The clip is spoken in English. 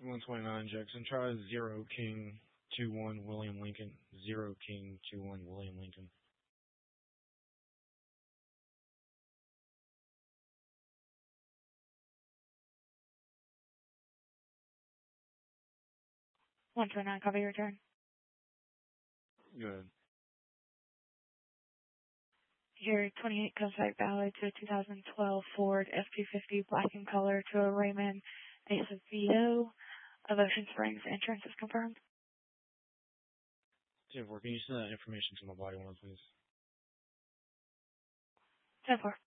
129 Jackson, try 0 King 21 William Lincoln. 0 King 21 William Lincoln. One two nine, copy your return. Good. Your 28 comes back valid to a 2012 Ford F-250 black in color to a Raymond Acevedo of Ocean Springs. Insurance is confirmed. 10-4, can you send that information to my body one, please? 10-4.